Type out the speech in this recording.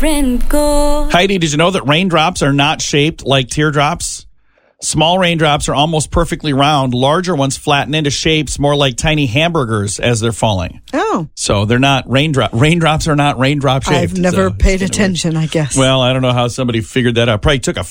friend go. Heidi, did you know that raindrops are not shaped like teardrops? Small raindrops are almost perfectly round. Larger ones flatten into shapes more like tiny hamburgers as they're falling. Oh. So they're not raindrops are not raindrop shaped. I've never paid attention, I guess. Well, I don't know how somebody figured that out. Probably took a